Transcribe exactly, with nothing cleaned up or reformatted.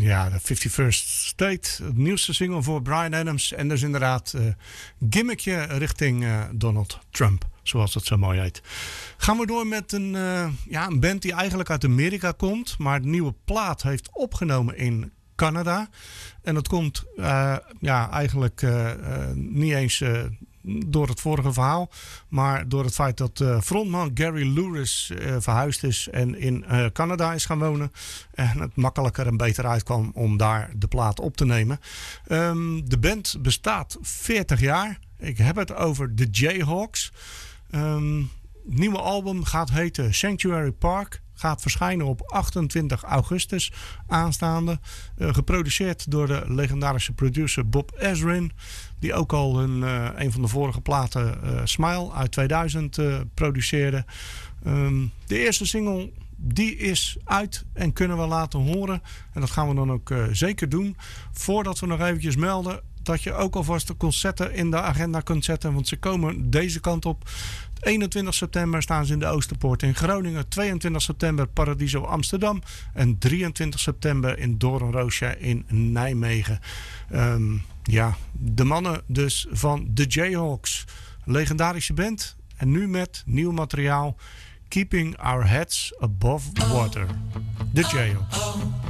ja, de fifty-first State, het nieuwste single voor Bryan Adams. En dus inderdaad uh, gimmickje richting uh, Donald Trump, zoals het zo mooi heet. Gaan we door met een, uh, ja, een band die eigenlijk uit Amerika komt, maar de nieuwe plaat heeft opgenomen in Canada. En dat komt uh, ja, eigenlijk uh, uh, niet eens uh, door het vorige verhaal, maar door het feit dat uh, frontman Gary Louris uh, verhuisd is en in uh, Canada is gaan wonen. En het makkelijker en beter uitkwam om daar de plaat op te nemen. Um, de band bestaat veertig jaar. Ik heb het over de Jayhawks. Um, het nieuwe album gaat heten Sanctuary Park. Gaat verschijnen op achtentwintig augustus aanstaande. Uh, geproduceerd door de legendarische producer Bob Ezrin. Die ook al een, uh, een van de vorige platen uh, Smile uit tweeduizend uh, produceerde. Um, de eerste single die is uit en kunnen we laten horen. En dat gaan we dan ook uh, zeker doen. Voordat we nog eventjes melden dat je ook alvast de concerten in de agenda kunt zetten. Want ze komen deze kant op. eenentwintig september staan ze in de Oosterpoort in Groningen. tweeëntwintig september Paradiso Amsterdam. En drieëntwintig september in Doornroosje in Nijmegen. Um, ja, de mannen dus van de Jayhawks. Legendarische band. En nu met nieuw materiaal. Keeping Our Heads Above Water. De Jayhawks.